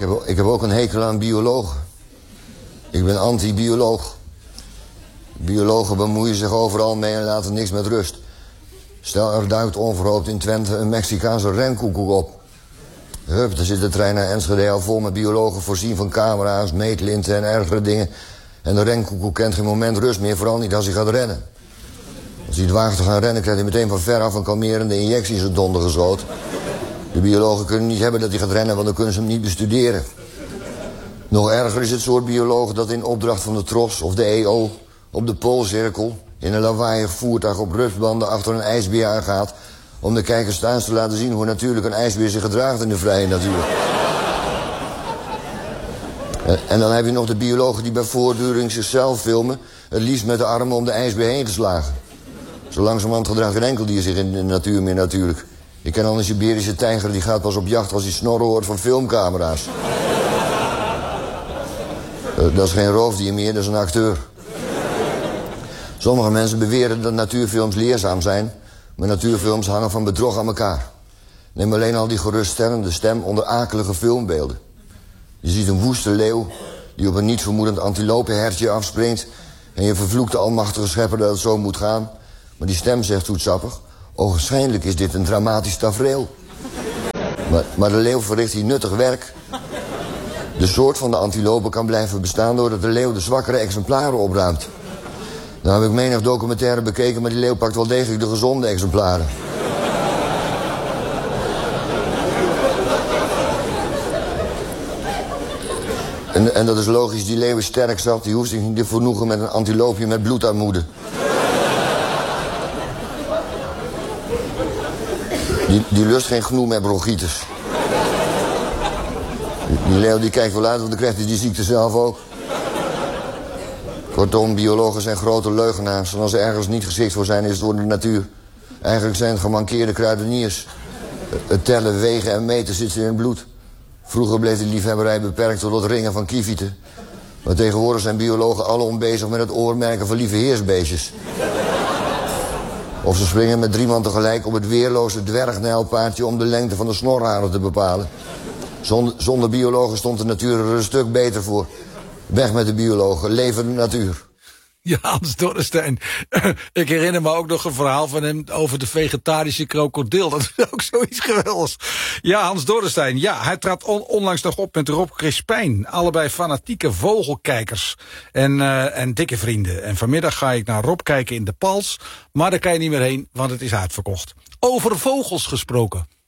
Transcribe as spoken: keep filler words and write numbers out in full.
heb, ik heb ook een hekel aan biologen. Ik ben anti-bioloog. Biologen bemoeien zich overal mee en laten niks met rust. Stel, er duikt onverhoopt in Twente een Mexicaanse renkoekoek op. Hup, daar zit de trein naar Enschede al vol met biologen voorzien van camera's, meetlinten en ergere dingen. En de renkoekoek kent geen moment rust meer, vooral niet als hij gaat rennen. Als hij het waagt te gaan rennen, krijgt hij meteen van veraf een kalmerende injectie in zijn donder geschoten. De biologen kunnen niet hebben dat hij gaat rennen, want dan kunnen ze hem niet bestuderen. Nog erger is het soort biologen dat in opdracht van de Tros of de E O op de Poolcirkel in een lawaaiig voertuig op rupsbanden achter een ijsbeer aangaat om de kijkers thuis te laten zien hoe natuurlijk een ijsbeer zich gedraagt in de vrije natuur. En dan heb je nog de biologen die bij voortduring zichzelf filmen, het liefst met de armen om de ijsbeer heen te slagen. Zo langzamerhand gedraagt geen enkel dier zich in de natuur meer natuurlijk. Je ken al een Siberische tijger, die gaat pas op jacht als hij snorren hoort van filmcamera's. Dat is geen roofdier meer, dat is een acteur. Sommige mensen beweren dat natuurfilms leerzaam zijn, maar natuurfilms hangen van bedrog aan elkaar. Neem alleen al die geruststellende stem onder akelige filmbeelden. Je ziet een woeste leeuw die op een niet vermoedend antilopenhertje afspringt en je vervloekt de almachtige schepper dat het zo moet gaan. Maar die stem zegt zoetsappig, ogenschijnlijk is dit een dramatisch tafereel. Maar, maar de leeuw verricht hier nuttig werk. De soort van de antilopen kan blijven bestaan doordat de leeuw de zwakkere exemplaren opruimt. Nou heb ik menig documentaire bekeken, maar die leeuw pakt wel degelijk de gezonde exemplaren. En, en dat is logisch, die leeuw is sterk zat, die hoeft zich niet te vernoegen met een antiloopje met bloedarmoede. Die, die lust geen genoeg met bronchitis. Die, die leeuw die kijkt wel uit, want dan krijgt hij die ziekte zelf ook. Kortom, biologen zijn grote leugenaars. En als ze ergens niet geschikt voor zijn, is het door de natuur. Eigenlijk zijn het gemankeerde kruideniers. Het tellen, wegen en meten zit in het bloed. Vroeger bleef de liefhebberij beperkt tot het ringen van kievieten. Maar tegenwoordig zijn biologen alom bezig met het oormerken van lieve heersbeestjes. Of ze springen met drie man tegelijk op het weerloze dwergnijlpaardje om de lengte van de snorharen te bepalen. Zonder, zonder biologen stond de natuur er een stuk beter voor. Weg met de biologen, leven de natuur. Ja, Hans Dorrestein. Ik herinner me ook nog een verhaal van hem over de vegetarische krokodil. Dat is ook zoiets geweldigs. Ja, Hans Dorrestein. Ja, hij trad on onlangs nog op met Rob Crispijn. Allebei fanatieke vogelkijkers. En, uh, en dikke vrienden. En vanmiddag ga ik naar Rob kijken in de Pals. Maar daar kan je niet meer heen, want het is uitverkocht. Over vogels gesproken.